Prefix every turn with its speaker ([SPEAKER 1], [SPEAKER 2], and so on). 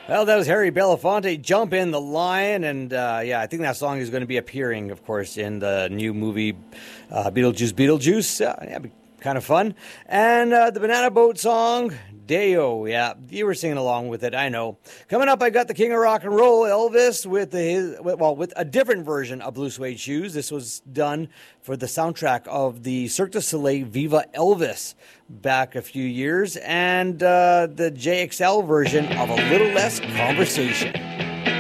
[SPEAKER 1] Well, that was Harry Belafonte, Jump in the Lion. And yeah, I think that song is going to be appearing, of course, in the new movie Beetlejuice, Beetlejuice. Yeah, be kind of fun. And the Banana Boat song, Deo. Yeah, you were singing along with it, I know. Coming up, I got the King of Rock and Roll, Elvis, with a different version of Blue Suede Shoes. This was done for the soundtrack of the Cirque du Soleil Viva Elvis back a few years, and the JXL version of A Little Less Conversation.